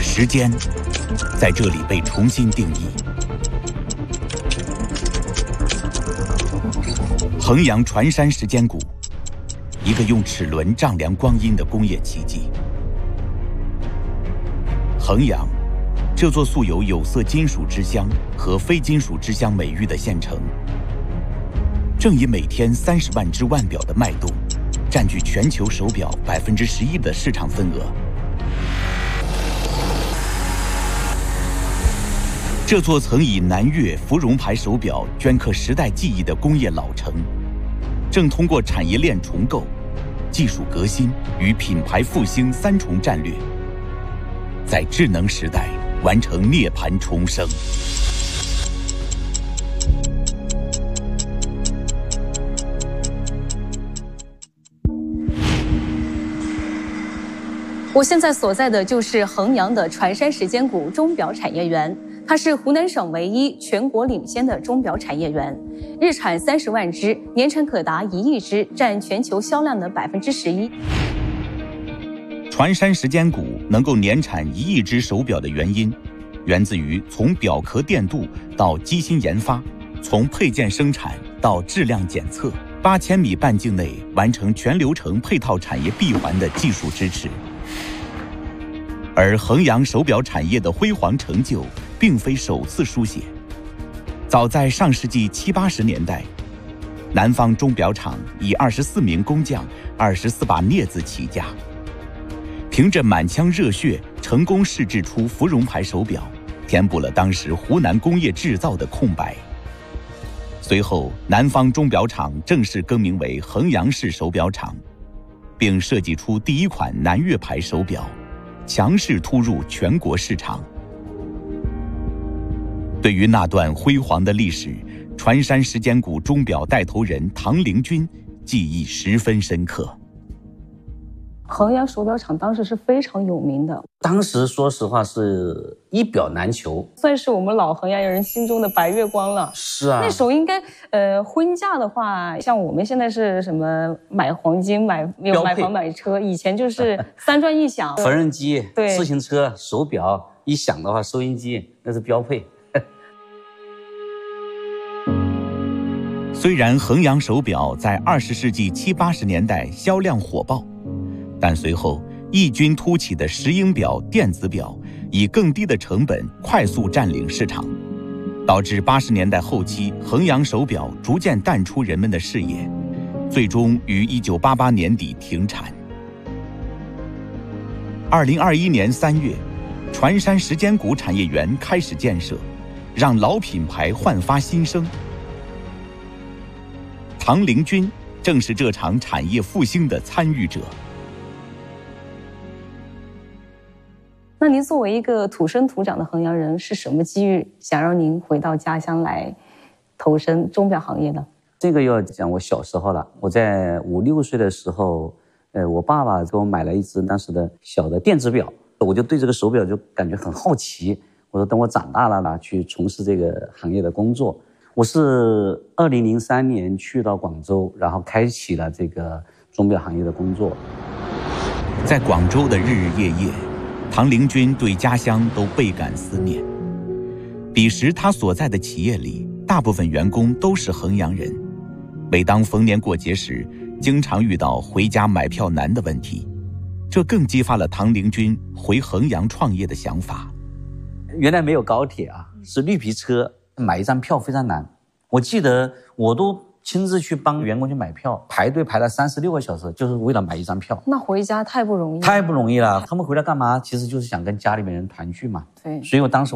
时间在这里被重新定义。衡阳船山时间谷，一个用齿轮丈量光阴的工业奇迹。衡阳，这座素有有色金属之乡和非金属之乡美誉的县城，正以每天30万只腕表的脉动，占据全球手表11%的市场份额。这座曾以南越芙蓉牌手表镌刻时代记忆的工业老城，正通过产业链重构、技术革新与品牌复兴3重战略，在智能时代完成涅槃重生。 我现在所在的就是衡阳的船山时间谷钟表产业园，它是湖南省唯一全国领先的钟表产业园，日产30万只，年产可达1亿只，占全球销量的11%。 船山时间谷能够年产1亿只手表的原因，源自于从表壳电镀到机芯研发，从配件生产到质量检测，8000米半径内完成全流程配套产业闭环的技术支持。而衡阳手表产业的辉煌成就并非首次书写，早在上世纪70、80年代，南方钟表厂以24名工匠、24把镊子起家，凭着满腔热血，成功试制出芙蓉牌手表，填补了当时湖南工业制造的空白。随后，南方钟表厂正式更名为衡阳市手表厂，并设计出第一款南越牌手表，强势突入全国市场。对于那段辉煌的历史，船山时间谷钟表带头人唐凌军记忆十分深刻。 衡阳手表厂当时是非常有名的， 当时说实话是一表难求， 算是我们老衡阳人心中的白月光了。 是啊， 那时候应该婚嫁的话，像我们现在是什么买黄金、买房买车，以前就是3转1响， 缝纫机、 对， 自行车、手表一响的话，收音机那是标配。 虽然衡阳手表在20世纪70、80年代销量火爆，但随后异军突起的石英表、电子表以更低的成本快速占领市场，导致80年代后期衡阳手表逐渐淡出人们的视野，最终于1988年底停产。2021年3月，船山时间谷产业园开始建设，让老品牌焕发新生。唐凌军正是这场产业复兴的参与者。 那您作为一个土生土长的衡阳人，是什么机遇想让您回到家乡来投身钟表行业呢？ 这个要讲我小时候了，我在5、6岁的时候，我爸爸给我买了一只当时的小的电子表，我就对这个手表就感觉很好奇。我说等我长大了去从事这个行业的工作。我是2003年去到广州，然后开启了这个钟表行业的工作。 在广州的日日夜夜，唐凌军对家乡都倍感思念。彼时他所在的企业里，大部分员工都是衡阳人。每当逢年过节时，经常遇到回家买票难的问题，这更激发了唐凌军回衡阳创业的想法。 原来没有高铁啊，是绿皮车，买一张票非常难。我记得我都亲自去帮员工去买票，排队排了36个小时，就是为了买一张票。 那回家太不容易了。 太不容易了，他们回来干嘛？其实就是想跟家里面人团聚嘛。 对， 所以我当时